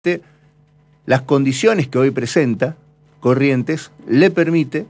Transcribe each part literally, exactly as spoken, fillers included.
las condiciones que hoy presenta Corrientes le permite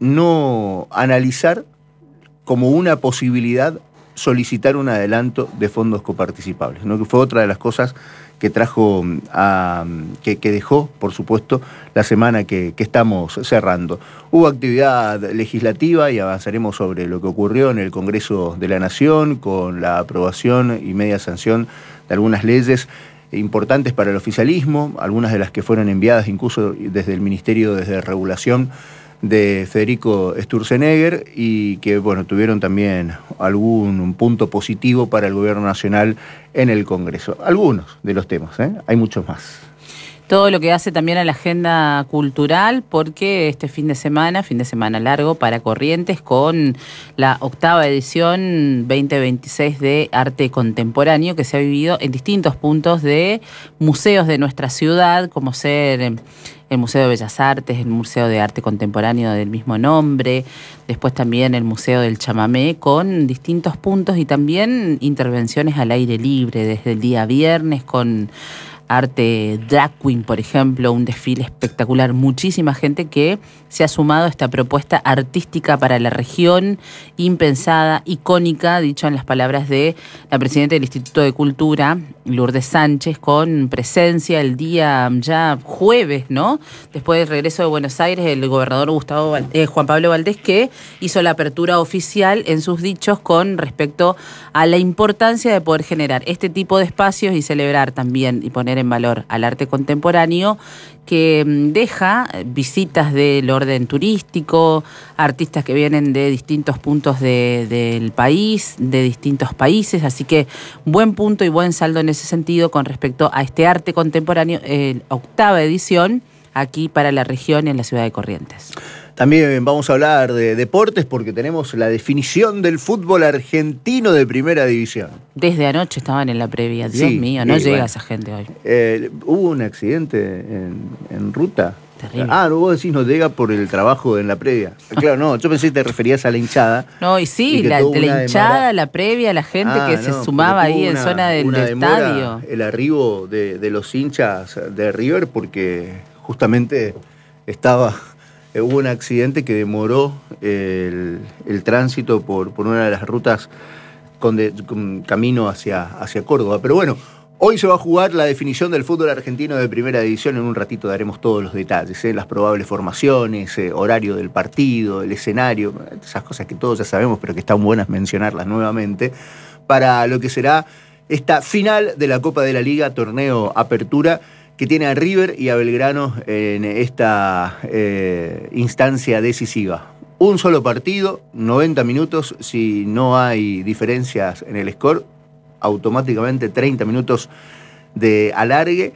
no analizar como una posibilidad solicitar un adelanto de fondos coparticipables, ¿no? Que fue otra de las cosas que trajo, a, que, que dejó, por supuesto, la semana que, que estamos cerrando. Hubo actividad legislativa y avanzaremos sobre lo que ocurrió en el Congreso de la Nación con la aprobación y media sanción de algunas leyes importantes para el oficialismo, algunas de las que fueron enviadas incluso desde el Ministerio, desde Regulación de Federico Sturzenegger, y que bueno, tuvieron también algún punto positivo para el gobierno nacional en el Congreso. Algunos de los temas, ¿eh? Hay muchos más. Todo lo que hace también a la agenda cultural, porque este fin de semana, fin de semana largo para Corrientes, con la octava edición veinte veintiséis de Arte Contemporáneo, que se ha vivido en distintos puntos de museos de nuestra ciudad, como ser el Museo de Bellas Artes, el Museo de Arte Contemporáneo del mismo nombre, después también el Museo del Chamamé, con distintos puntos y también intervenciones al aire libre, desde el día viernes con arte drag queen, por ejemplo, un desfile espectacular, muchísima gente que se ha sumado a esta propuesta artística para la región, impensada, icónica, dicho en las palabras de la presidenta del Instituto de Cultura, Lourdes Sánchez, con presencia el día ya jueves, ¿no? Después del regreso de Buenos Aires, el gobernador Gustavo Val- eh, Juan Pablo Valdés, que hizo la apertura oficial en sus dichos con respecto a la importancia de poder generar este tipo de espacios y celebrar también y poner en valor al arte contemporáneo, que deja visitas del orden turístico, artistas que vienen de distintos puntos de, del país, de distintos países, así que buen punto y buen saldo en ese sentido con respecto a este arte contemporáneo, eh, octava edición aquí para la región en la ciudad de Corrientes. También vamos a hablar de deportes porque tenemos la definición del fútbol argentino de primera división. Desde anoche estaban en la previa, Dios Sí, mío, no y llega bueno, esa gente hoy. Eh, hubo un accidente en, en ruta. Terrible. Ah, no, vos decís no llega por el trabajo en la previa. Claro, no, yo pensé que te referías a la hinchada. No, y sí, y la, tuvo de la una hinchada, demora. la previa, la gente Ah, que no, se sumaba porque tuvo ahí en una- zona del, una del demora, estadio. El arribo de, de los hinchas de River, porque justamente estaba, eh, hubo un accidente que demoró el, el tránsito por, por una de las rutas con, de, con camino hacia, hacia Córdoba. Pero bueno, hoy se va a jugar la definición del fútbol argentino de primera división. En un ratito daremos todos los detalles, ¿eh? Las probables formaciones, eh, horario del partido, el escenario, esas cosas que todos ya sabemos, pero que están buenas mencionarlas nuevamente, para lo que será esta final de la Copa de la Liga, torneo Apertura, que tiene a River y a Belgrano en esta eh, instancia decisiva. Un solo partido, noventa minutos, si no hay diferencias en el score, automáticamente treinta minutos de alargue.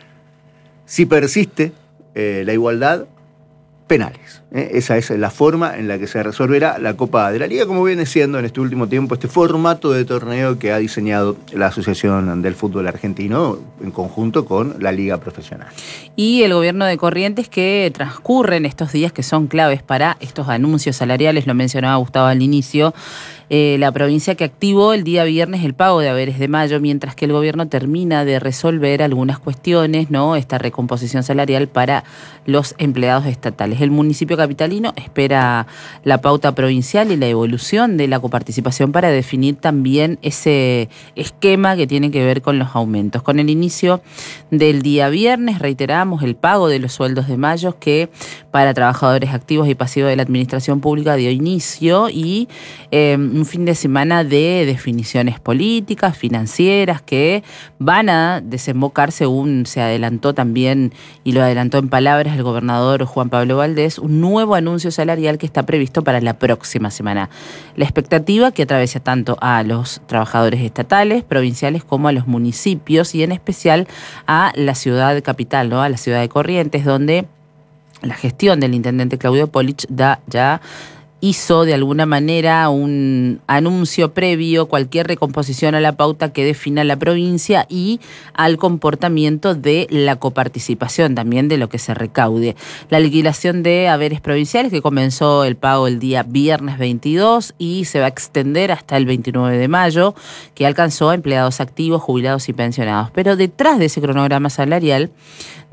Si persiste eh, la igualdad, penales. ¿eh? Esa es la forma en la que se resolverá la Copa de la Liga, como viene siendo en este último tiempo este formato de torneo que ha diseñado la Asociación del Fútbol Argentino en conjunto con la Liga Profesional. Y el gobierno de Corrientes, que transcurre en estos días que son claves para estos anuncios salariales, lo mencionaba Gustavo al inicio, eh, la provincia que activó el día viernes el pago de haberes de mayo, mientras que el gobierno termina de resolver algunas cuestiones, ¿no? Esta recomposición salarial para los empleados estatales. El municipio capitalino espera la pauta provincial y la evolución de la coparticipación para definir también ese esquema que tiene que ver con los aumentos. Con el inicio del día viernes, reiteramos el pago de los sueldos de mayo, que para trabajadores activos y pasivos de la administración pública dio inicio, y eh, un fin de semana de definiciones políticas, financieras, que van a desembocar, según se adelantó también, y lo adelantó en palabras el gobernador Juan Pablo Valdés, un nuevo anuncio salarial que está previsto para la próxima semana. La expectativa que atraviesa tanto a los trabajadores estatales, provinciales, como a los municipios, y en especial a la ciudad capital, ¿no? A la ciudad de Corrientes, donde la gestión del intendente Claudio Polich da ya hizo de alguna manera un anuncio previo, cualquier recomposición a la pauta que defina la provincia y al comportamiento de la coparticipación también de lo que se recaude. La liquidación de haberes provinciales que comenzó el pago el día viernes veintidós y se va a extender hasta el veintinueve de mayo, que alcanzó a empleados activos, jubilados y pensionados. Pero detrás de ese cronograma salarial